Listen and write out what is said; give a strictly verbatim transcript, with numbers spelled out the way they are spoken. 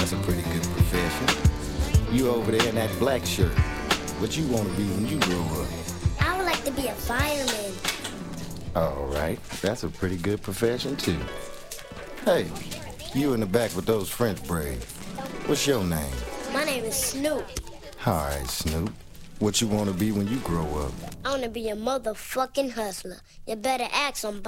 That's a pretty good profession. You over there in that black shirt. What you want to be when you grow up? I would like to be a fireman. All right, that's a pretty good profession, too. Hey, you in the back with those French braids. What's your name? My name is Snoop. All right, Snoop. What you want to be when you grow up? I want to be a motherfucking hustler. You better ask somebody.